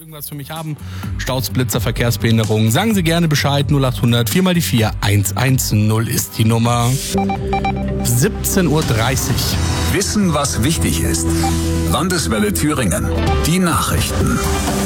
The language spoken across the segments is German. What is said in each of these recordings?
irgendwas für mich haben, Staus, Blitzer, Verkehrsbehinderungen, sagen Sie gerne Bescheid. 0800 4 mal die 4 110 ist die Nummer. 17:30 Uhr. Wissen, was wichtig ist. Landeswelle Thüringen. Die Nachrichten.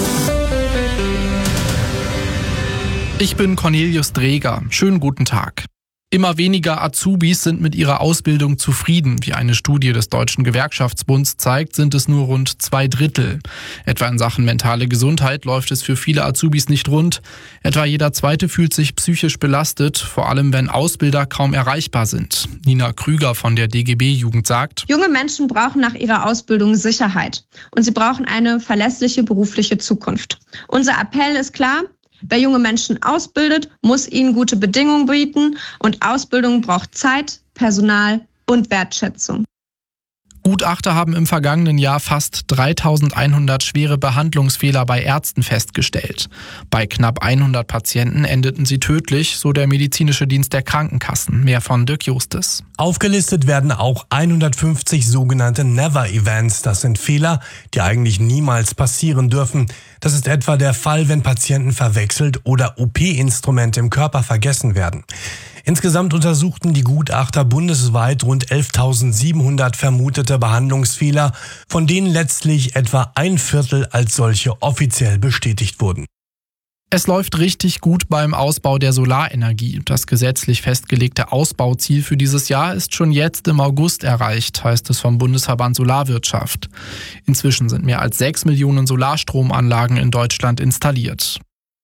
Ich bin Cornelius Dreger. Schönen guten Tag. Immer weniger Azubis sind mit ihrer Ausbildung zufrieden. Wie eine Studie des Deutschen Gewerkschaftsbunds zeigt, sind es nur rund 2/3. Etwa in Sachen mentale Gesundheit läuft es für viele Azubis nicht rund. Etwa jeder Zweite fühlt sich psychisch belastet, vor allem wenn Ausbilder kaum erreichbar sind. Nina Krüger von der DGB-Jugend sagt: Junge Menschen brauchen nach ihrer Ausbildung Sicherheit und sie brauchen eine verlässliche berufliche Zukunft. Unser Appell ist klar: Wer junge Menschen ausbildet, muss ihnen gute Bedingungen bieten und Ausbildung braucht Zeit, Personal und Wertschätzung. Gutachter haben im vergangenen Jahr fast 3.100 schwere Behandlungsfehler bei Ärzten festgestellt. Bei knapp 100 Patienten endeten sie tödlich, so der medizinische Dienst der Krankenkassen. Mehr von Dirk Justes. Aufgelistet werden auch 150 sogenannte Never-Events. Das sind Fehler, die eigentlich niemals passieren dürfen. Das ist etwa der Fall, wenn Patienten verwechselt oder OP-Instrumente im Körper vergessen werden. Insgesamt untersuchten die Gutachter bundesweit rund 11.700 vermutete Behandlungsfehler, von denen letztlich etwa 1/4 als solche offiziell bestätigt wurden. Es läuft richtig gut beim Ausbau der Solarenergie. Das gesetzlich festgelegte Ausbauziel für dieses Jahr ist schon jetzt im August erreicht, heißt es vom Bundesverband Solarwirtschaft. Inzwischen sind mehr als 6 Millionen Solarstromanlagen in Deutschland installiert.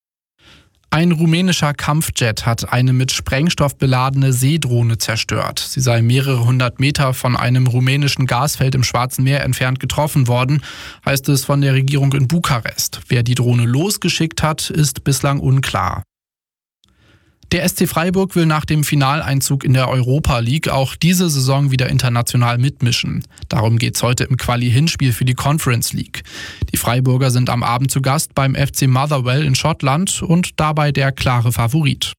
Ein rumänischer Kampfjet hat eine mit Sprengstoff beladene Seedrohne zerstört. Sie sei mehrere hundert Meter von einem rumänischen Gasfeld im Schwarzen Meer entfernt getroffen worden, heißt es von der Regierung in Bukarest. Wer die Drohne losgeschickt hat, ist bislang unklar. Der SC Freiburg will nach dem Finaleinzug in der Europa League auch diese Saison wieder international mitmischen. Darum geht's heute im Quali-Hinspiel für die Conference League. Die Freiburger sind am Abend zu Gast beim FC Motherwell in Schottland und dabei der klare Favorit.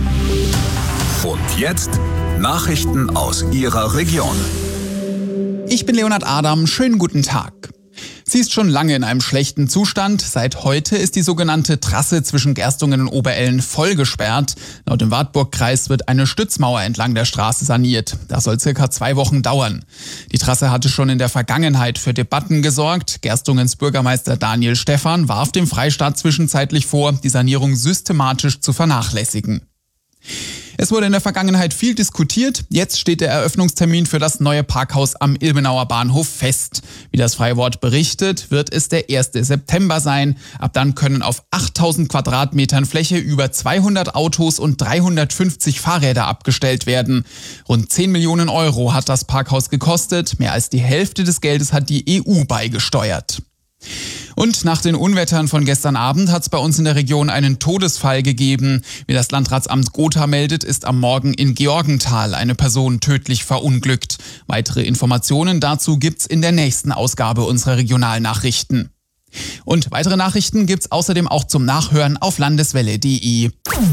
Und jetzt Nachrichten aus Ihrer Region. Ich bin Leonhard Adam, schönen guten Tag. Sie ist schon lange in einem schlechten Zustand. Seit heute ist die sogenannte Trasse zwischen Gerstungen und Oberellen voll gesperrt. Laut dem Wartburgkreis wird eine Stützmauer entlang der Straße saniert. Das soll circa 2 Wochen dauern. Die Trasse hatte schon in der Vergangenheit für Debatten gesorgt. Gerstungens Bürgermeister Daniel Stephan warf dem Freistaat zwischenzeitlich vor, die Sanierung systematisch zu vernachlässigen. Es wurde in der Vergangenheit viel diskutiert. Jetzt steht der Eröffnungstermin für das neue Parkhaus am Ilmenauer Bahnhof fest. Wie das Freie Wort berichtet, wird es der 1. September sein. Ab dann können auf 8.000 Quadratmetern Fläche über 200 Autos und 350 Fahrräder abgestellt werden. Rund 10 Millionen Euro hat das Parkhaus gekostet. Mehr als die Hälfte des Geldes hat die EU beigesteuert. Und nach den Unwettern von gestern Abend hat es bei uns in der Region einen Todesfall gegeben. Wie das Landratsamt Gotha meldet, ist am Morgen in Georgenthal eine Person tödlich verunglückt. Weitere Informationen dazu gibt's in der nächsten Ausgabe unserer Regionalnachrichten. Und weitere Nachrichten gibt's außerdem auch zum Nachhören auf landeswelle.de.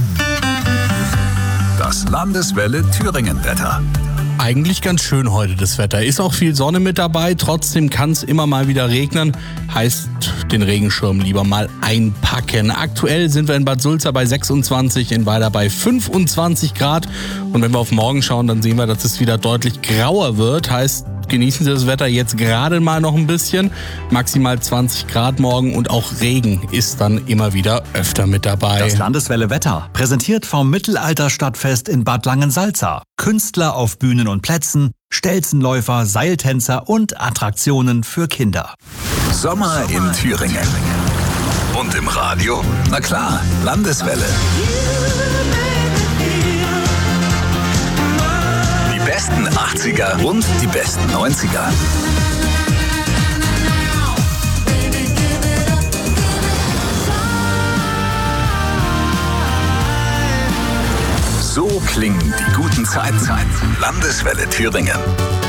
Das Landeswelle Thüringen-Wetter. Eigentlich ganz schön heute das Wetter. Ist auch viel Sonne mit dabei, trotzdem kann es immer mal wieder regnen. Heißt, den Regenschirm lieber mal einpacken. Aktuell sind wir in Bad Sulza bei 26, in Weiler bei 25 Grad. Und wenn wir auf morgen schauen, dann sehen wir, dass es wieder deutlich grauer wird. Heißt, genießen Sie das Wetter jetzt gerade mal noch ein bisschen. Maximal 20 Grad morgen und auch Regen ist dann immer wieder öfter mit dabei. Das Landeswelle Wetter, präsentiert vom Mittelalterstadtfest in Bad Langensalza. Künstler auf Bühnen und Plätzen, Stelzenläufer, Seiltänzer und Attraktionen für Kinder. Sommer in Thüringen. Und im Radio? Na klar, Landeswelle. Die besten 80er und die besten 90er. So klingen die guten Zeiten. Landeswelle Thüringen.